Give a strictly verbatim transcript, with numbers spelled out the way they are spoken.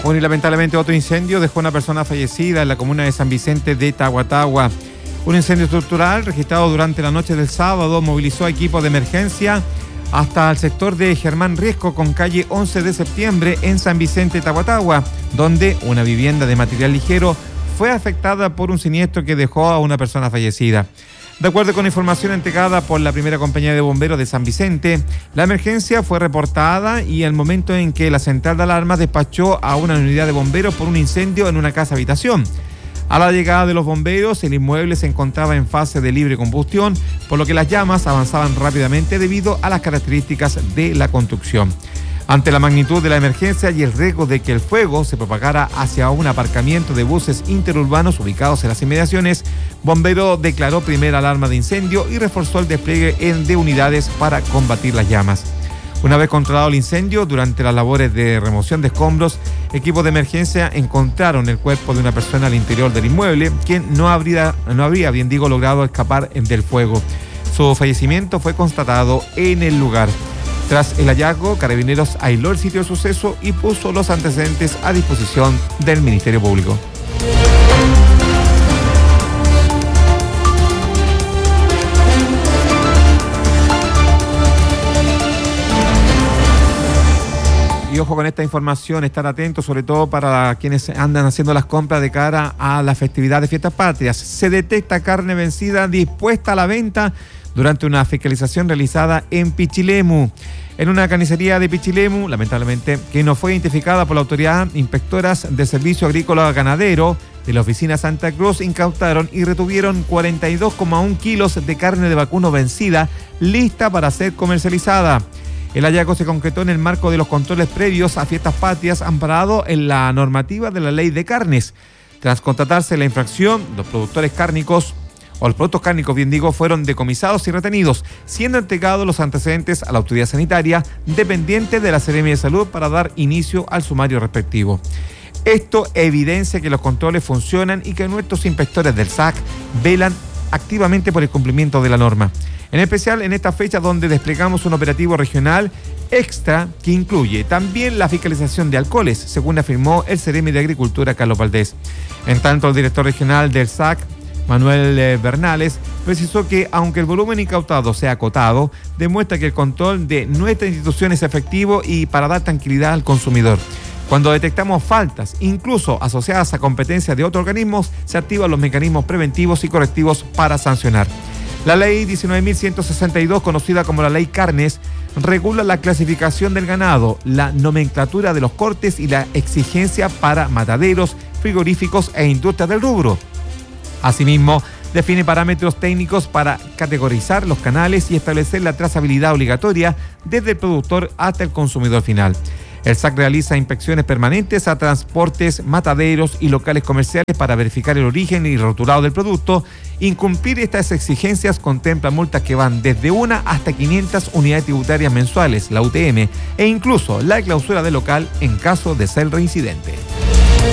Bueno, y lamentablemente otro incendio dejó una persona fallecida en la comuna de San Vicente de Tahuatahua. Un incendio estructural registrado durante la noche del sábado movilizó equipos de emergencia hasta el sector de Germán Riesco con calle once de septiembre en San Vicente, Tahuatahua, donde una vivienda de material ligero fue afectada por un siniestro que dejó a una persona fallecida. De acuerdo con información entregada por la primera compañía de bomberos de San Vicente, la emergencia fue reportada y al momento en que la central de alarmas despachó a una unidad de bomberos por un incendio en una casa habitación. A la llegada de los bomberos, el inmueble se encontraba en fase de libre combustión, por lo que las llamas avanzaban rápidamente debido a las características de la construcción. Ante la magnitud de la emergencia y el riesgo de que el fuego se propagara hacia un aparcamiento de buses interurbanos ubicados en las inmediaciones, Bombero declaró primera alarma de incendio y reforzó el despliegue de unidades para combatir las llamas. Una vez controlado el incendio, durante las labores de remoción de escombros, equipos de emergencia encontraron el cuerpo de una persona al interior del inmueble, quien no habría, no habría, bien digo, logrado escapar del fuego. Su fallecimiento fue constatado en el lugar. Tras el hallazgo, Carabineros aisló el sitio de suceso y puso los antecedentes a disposición del Ministerio Público. Y ojo con esta información, estar atentos sobre todo para quienes andan haciendo las compras de cara a la festividad de Fiestas Patrias. Se detecta carne vencida dispuesta a la venta durante una fiscalización realizada en Pichilemu. En una carnicería de Pichilemu, lamentablemente, que no fue identificada por la autoridad, inspectoras de Servicio Agrícola Ganadero de la oficina Santa Cruz incautaron y retuvieron cuarenta y dos coma uno kilos de carne de vacuno vencida, lista para ser comercializada. El hallazgo se concretó en el marco de los controles previos a Fiestas Patrias amparado en la normativa de la Ley de Carnes. Tras constatarse la infracción, los productores cárnicos o los productos cárnicos, bien digo, fueron decomisados y retenidos, siendo entregados los antecedentes a la autoridad sanitaria dependiente de la Seremia de Salud para dar inicio al sumario respectivo. Esto evidencia que los controles funcionan y que nuestros inspectores del S A C velan activamente por el cumplimiento de la norma. En especial en esta fecha donde desplegamos un operativo regional extra que incluye también la fiscalización de alcoholes, según afirmó el Seremi de Agricultura, Carlos Valdés. En tanto, el director regional del S A C, Manuel Bernales, precisó que aunque el volumen incautado sea acotado, demuestra que el control de nuestra institución es efectivo y para dar tranquilidad al consumidor. Cuando detectamos faltas, incluso asociadas a competencias de otros organismos, se activan los mecanismos preventivos y correctivos para sancionar. La ley diecinueve mil ciento sesenta y dos, conocida como la Ley Carnes, regula la clasificación del ganado, la nomenclatura de los cortes y la exigencia para mataderos, frigoríficos e industrias del rubro. Asimismo, define parámetros técnicos para categorizar los canales y establecer la trazabilidad obligatoria desde el productor hasta el consumidor final. El S A C realiza inspecciones permanentes a transportes, mataderos y locales comerciales para verificar el origen y rotulado del producto. Incumplir estas exigencias contempla multas que van desde una hasta quinientas unidades tributarias mensuales, la U T M, e incluso la clausura del local en caso de ser reincidente.